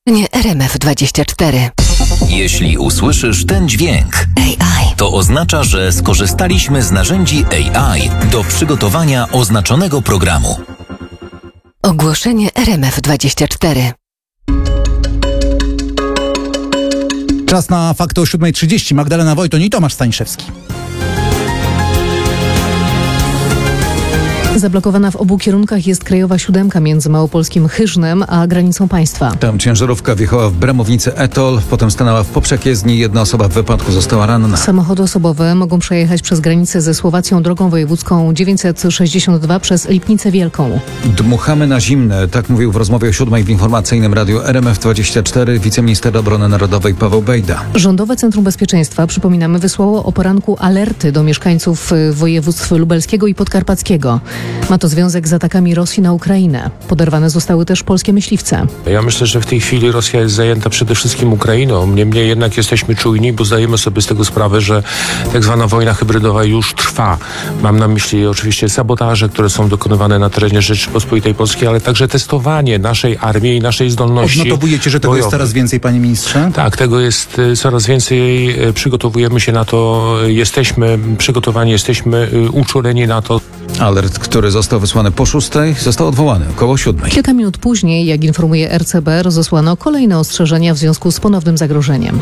Nie RMF24. Jeśli usłyszysz ten dźwięk, AI. to oznacza, że skorzystaliśmy z narzędzi AI do przygotowania oznaczonego programu. Ogłoszenie RMF24. Czas na fakty o 7:30. Magdalena Wojton i Tomasz Staniszewski. Zablokowana w obu kierunkach jest krajowa 7 między małopolskim Hyżnem a granicą państwa. Tam ciężarówka wjechała w Bramownicę Etol, potem stanęła w poprzejezdni. Jedna osoba w wypadku została ranna. Samochody osobowe mogą przejechać przez granicę ze Słowacją drogą wojewódzką 962 przez Lipnicę Wielką. Dmuchamy na zimne, tak mówił w rozmowie o 7 w informacyjnym radiu RMF24 wiceminister obrony narodowej Paweł Bejda. Rządowe Centrum Bezpieczeństwa, przypominamy, wysłało o poranku alerty do mieszkańców województw lubelskiego i podkarpackiego. Ma to związek z atakami Rosji na Ukrainę. Poderwane zostały też polskie myśliwce. Ja myślę, że w tej chwili Rosja jest zajęta przede wszystkim Ukrainą. Niemniej jednak jesteśmy czujni, bo zdajemy sobie z tego sprawę, że tak zwana wojna hybrydowa już trwa. Mam na myśli oczywiście sabotaże, które są dokonywane na terenie Rzeczypospolitej Polskiej, ale także testowanie naszej armii i naszej zdolności. Odnotowujecie, że tego bojowych. jest coraz więcej, panie ministrze? Tak, tego jest coraz więcej. Przygotowujemy się na to. Jesteśmy przygotowani, jesteśmy uczuleni na to. Alert, który został wysłany po 6, został odwołany około 7. Kilka minut później, jak informuje RCB, rozesłano kolejne ostrzeżenia w związku z ponownym zagrożeniem.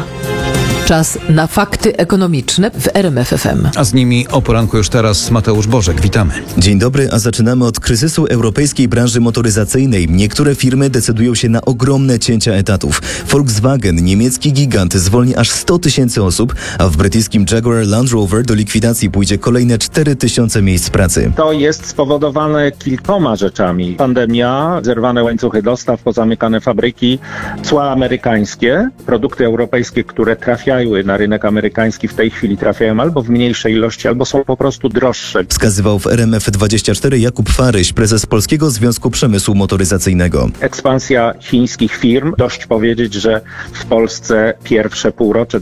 Czas na fakty ekonomiczne w RMF FM. A z nimi o poranku już teraz Mateusz Bożek. Witamy. Dzień dobry, a zaczynamy od kryzysu europejskiej branży motoryzacyjnej. Niektóre firmy decydują się na ogromne cięcia etatów. Volkswagen, niemiecki gigant, zwolni aż 100 tysięcy osób, a w brytyjskim Jaguar Land Rover do likwidacji pójdzie kolejne 4 tysiące miejsc pracy. To jest spowodowane kilkoma rzeczami. Pandemia, zerwane łańcuchy dostaw, pozamykane fabryki, cła amerykańskie, produkty europejskie, które trafiają na rynek amerykański, w tej chwili trafiają albo w mniejszej ilości, albo są po prostu droższe. Wskazywał w RMF24 Jakub Faryś, prezes Polskiego Związku Przemysłu Motoryzacyjnego. Ekspansja chińskich firm, dość powiedzieć, że w Polsce pierwsze półrocze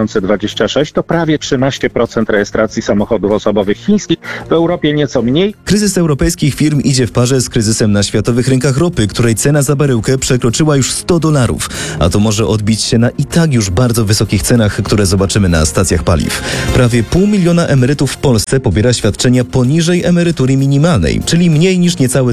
2026 to prawie 13% rejestracji samochodów osobowych chińskich, w Europie nieco mniej. Kryzys europejskich firm idzie w parze z kryzysem na światowych rynkach ropy, której cena za baryłkę przekroczyła już $100, a to może odbić się na i tak już bardzo wysokich cenach, które zobaczymy na stacjach paliw. Prawie 500 000 emerytów w Polsce pobiera świadczenia poniżej emerytury minimalnej, czyli mniej niż niecałe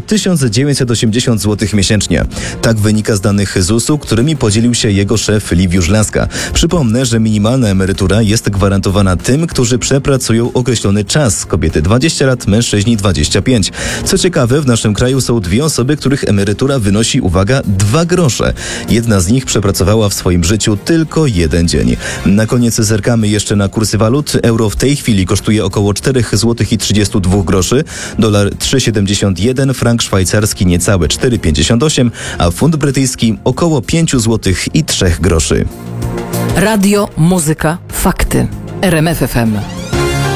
1980 zł miesięcznie. Tak wynika z danych ZUS-u, którymi podzielił się jego szef Liwiusz Laska. Przypomnę, że minimalna emerytura jest gwarantowana tym, którzy przepracują określony czas. Kobiety 20 lat, mężczyźni 25. Co ciekawe, w naszym kraju są 2 osoby, których emerytura wynosi, uwaga, 2 grosze. Jedna z nich przepracowała w swoim życiu tylko 1 dzień. Na koniec zerkamy jeszcze na kursy walut. Euro w tej chwili kosztuje około 4,32 zł, dolar 3,71, frank szwajcarski niecałe 4,58, a funt brytyjski około 5 zł i 3 groszy. Radio, muzyka, fakty. RMF FM.